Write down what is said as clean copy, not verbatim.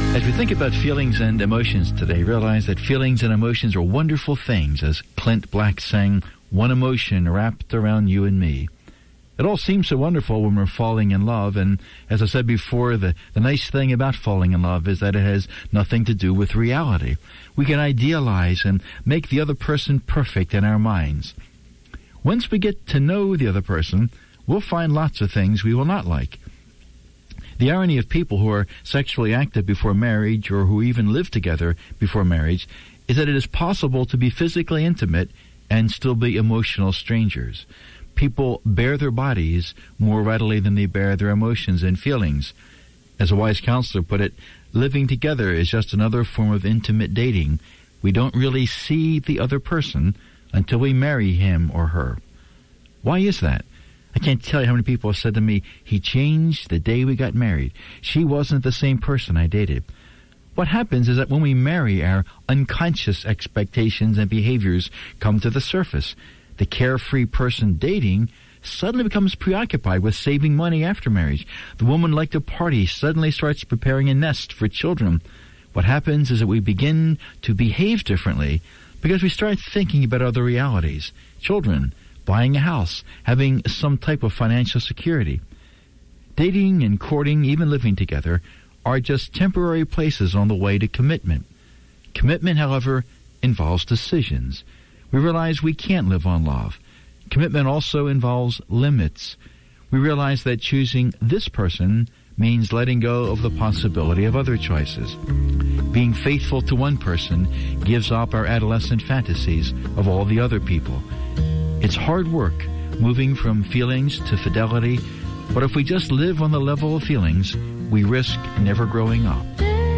As we think about feelings and emotions today, realize that feelings and emotions are wonderful things, as Clint Black sang, "One emotion wrapped around you and me." It all seems so wonderful when we're falling in love, and as I said before, the nice thing about falling in love is that it has nothing to do with reality. We can idealize and make the other person perfect in our minds. Once we get to know the other person, we'll find lots of things we will not like. The irony of people who are sexually active before marriage, or who even live together before marriage, is that it is possible to be physically intimate and still be emotional strangers. People bear their bodies more readily than they bear their emotions and feelings. As a wise counselor put it, living together is just another form of intimate dating. We don't really see the other person until we marry him or her. Why is that? I can't tell you how many people have said to me, "He changed the day we got married. She wasn't the same person I dated." What happens is that when we marry, our unconscious expectations and behaviors come to the surface. The carefree person dating suddenly becomes preoccupied with saving money after marriage. The woman like to party suddenly starts preparing a nest for children. What happens is that we begin to behave differently because we start thinking about other realities. Children, buying a house, having some type of financial security. Dating and courting, even living together, are just temporary places on the way to commitment. Commitment, however, involves decisions. We realize we can't live on love. Commitment also involves limits. We realize that choosing this person means letting go of the possibility of other choices. Being faithful to one person gives up our adolescent fantasies of all the other people. It's hard work moving from feelings to fidelity, but if we just live on the level of feelings, we risk never growing up.